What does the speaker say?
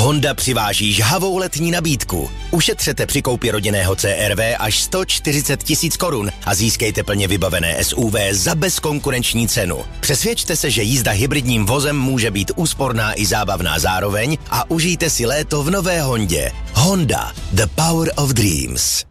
Honda přiváží žhavou letní nabídku. Ušetřete při koupi rodinného CR-V až 140 000 korun a získejte plně vybavené SUV za bezkonkurenční cenu. Přesvědčte se, že jízda hybridním vozem může být úsporná i zábavná zároveň a užijte si léto v nové Hondě. Honda, the power of dreams.